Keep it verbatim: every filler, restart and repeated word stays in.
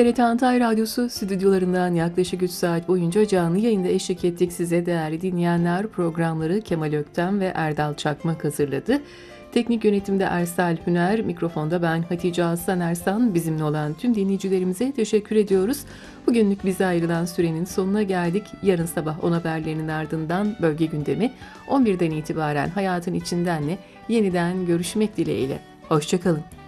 T R T Antay Radyosu stüdyolarından yaklaşık üç saat boyunca canlı yayında eşlik ettik size değerli dinleyenler. Programları Kemal Öktem ve Erdal Çakmak hazırladı. Teknik yönetimde Ersel Hüner, mikrofonda ben Hatice Aslan Ersan. Bizimle olan tüm dinleyicilerimize teşekkür ediyoruz. Bugünlük bize ayrılan sürenin sonuna geldik. Yarın sabah on haberlerinin ardından bölge gündemi, on birden itibaren Hayatın İçinden'le yeniden görüşmek dileğiyle. Hoşçakalın.